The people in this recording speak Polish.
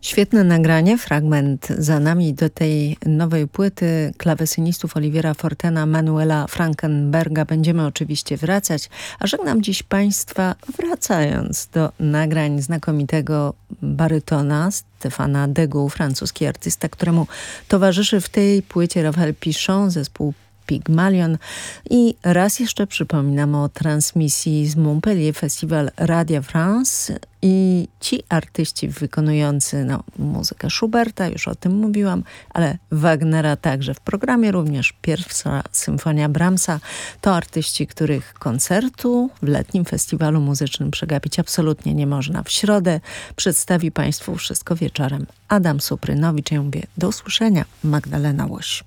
Świetne nagranie, fragment za nami do tej nowej płyty klawesynistów Oliviera Fortena, Manuela Frankenberga. Będziemy oczywiście wracać, a żegnam dziś Państwa wracając do nagrań znakomitego barytona Stéphana Degout, francuski artysta, któremu towarzyszy w tej płycie Raphaël Pichon, zespół Pygmalion. I raz jeszcze przypominam o transmisji z Montpellier Festival Radio France i ci artyści wykonujący muzykę Schuberta, już o tym mówiłam, ale Wagnera także w programie, również pierwsza symfonia Brahmsa, to artyści, których koncertu w letnim festiwalu muzycznym przegapić absolutnie nie można. W środę przedstawi Państwu wszystko wieczorem Adam Suprynowicz. Ja mówię do usłyszenia, Magdalena Łoś.